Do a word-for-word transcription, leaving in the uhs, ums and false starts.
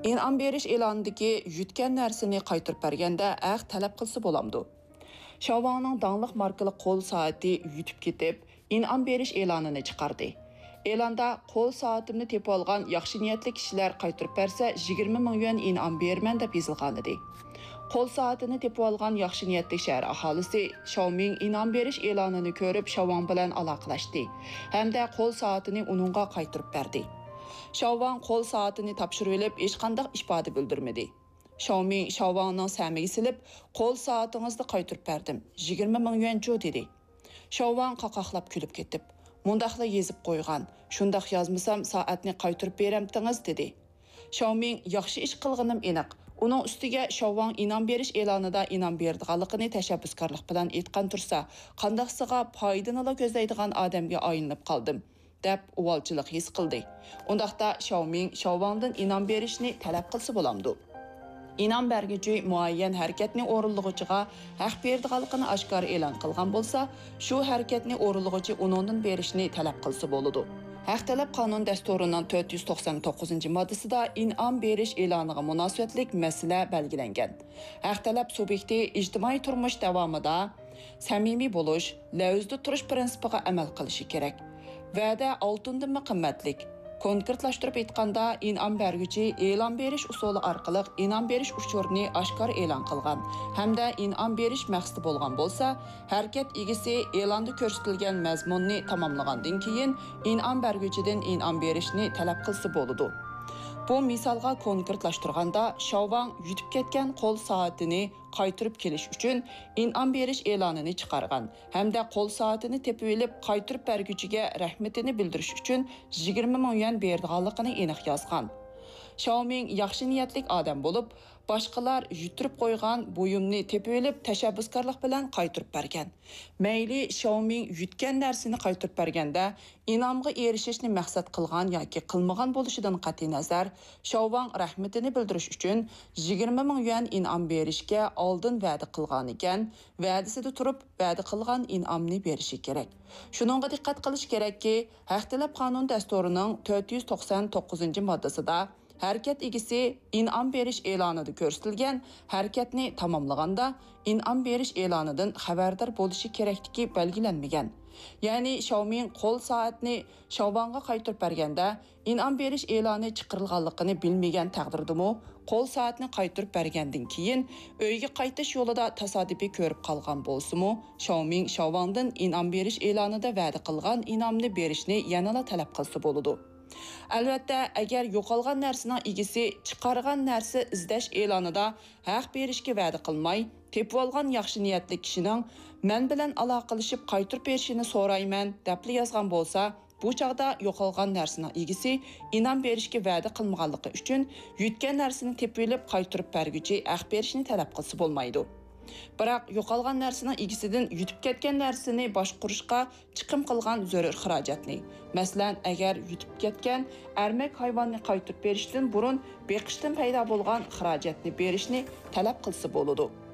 İn'am berish e'lonidagi yutgan narsani qaytarib berganda aq talab qilsa bo'lamdi. Xiaowangsning dangliq markali qo'l soati yutib ketib, in'am berish e'lonini chiqardi. E'londa qo'l soatimni tepib olgan yaxshi niyatli kishilar qaytarib bersa yigirma ming yuan in'am berman deb yozilgan edi. Qo'l soatini tepib olgan yaxshi niyatli shahar aholisi Xiaomi in'am berish e'lonini ko'rib Xiaowang bilan aloqalashdi hamda qo'l soatini uningga qaytarib berdi. Xiaowang qo'l soatini topshirib olib, hech qanday ifoda bildirmadi. Xiaomi Xiaowangning samiga silib, qo'l soatingizni qaytarib berdim. yigirma ming yuan jo dedi. Xiaowang qaqaqlab kulib ketib, mundaqla yezib qo'ygan. Shundaq yozmasam soatni qaytarib beramdingiz dedi. Xiaomi yaxshi ish qilganim aniq. Uning ustiga Xiaowang in'am berish e'lonida in'am berdiganligini tashabbuskorlik bilan aytgan tursa, qandaqsiga foydani ko'zlaydigan odamga aylanib qoldim deb uvalchilik his qildi. Undaqda Xiaomi Xiaowangdan in'am berishni talab qilsa bo'lamdi. İn'am bergücü muayyan hareketni o'rinlag'uchiga haq berdiganligini oshkor e'lon qilgan bo'lsa, shu hareketni o'rinlag'uchi uningdan berishni talab qilsa bo'ladi. Haq talab qonun dasturining to'rt yuz to'qson to'qqizinchi moddasida in'am berish e'loniga munosabatlik masala belgilangan. Haq talab subyekti ijtimoiy turmush davomida samimiy bo'lish, lavzda turish prinsipiga amal qilishi kerak. Va'da oltindan qimmatlik. Konkretlashtirib aytganda, in'am bergüchi e'lon berish usuli orqali in'am berish uchurini oshkor e'lon qilgan hamda in'am berish maqsadi bo'lgan bo'lsa, harakat egasi e'londa ko'rsatilgan mazmunni tamomlagandan keyin in'am bergüchidan in'am berishni talab qilsa bo'ladi. Bu misolga konkretlashtirganda, Xiaowang yutib ketgan qo'l soatini qaytarib kelish uchun in'am berish e'lonini chiqargan hamda qo'l soatini tepib olib qaytarib bergüchiga rahmatini bildirish uchun yigirma ming yuan berdiganligini aniq yozgan. Xiaomi yaxshi niyatli odam bo'lib, boshqalar yutirib qo'ygan buyumni tepib olib tashabbuskorlik bilan qaytarib bergan. Mayli Xiaomi yutgan narsani qaytarib berganda in'omga erishishni maqsad qilgan yoki qilmagan bo'lishidan qat'iy nazar, Xiaowang rahmatini bildirish uchun yigirma ming yuan in'om berishga oldin va'da qilgan ekan, va'dasida turib va'da qilgan in'omni berishi kerak. Shuningga diqqat qilish kerakki, haq talab qonun dasturining to'rt yuz to'qson to'qqizinchi moddasida harakat egasi in'am berish e'lonida ko'rsatilgan harakatni tamomlaganda in'am berish e'lonidan xabardor bo'lishi kerakligi belgilanmagan. Ya'ni Xiaomi qo'l soatni Xiaowangga qaytarib berganda in'am berish e'loni chiqarilganligini bilmagan taqdirdami, qo'l soatni qaytarib bergandan keyin uyga qaytish yo'lida tasodifiy ko'rib qolgan bo'lsa-mu, Xiaomi Xiaowangdan in'am berish e'lonida va'da qilgan in'omni berishni yanada talab qilsa bo'ladi. Albatta, agar yo'qolgan narsaning egasi chiqargan narsa izlash e'lonida haq berishga va'da qilmay, tepib olgan yaxshi niyatli kishining men bilan aloqalashib qaytarib berishini so'rayman deb yozgan bo'lsa, bu chaqda yo'qolgan narsaning egasi in'am berishga va'da qilmaganligi uchun yutgan narsani tepib olib qaytarib bergüchi haq berishni talab qilsa bo'lmaydi. Biroq yo'qolgan narsaning egasidan yutib ketgan narsani boshqarishga chiqim qilgan zarur xarajatni, masalan, agar yutib ketgan armak hayvonni qaytarib berishdan burun beqishdan paydo bo'lgan xarajatni berishni talab qilsa bo'ladi.